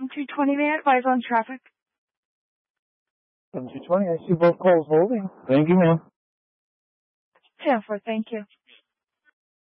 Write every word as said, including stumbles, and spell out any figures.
two twenty, may I advise on traffic? ten two twenty, I see both calls holding. Thank you, ma'am. ten four, thank you.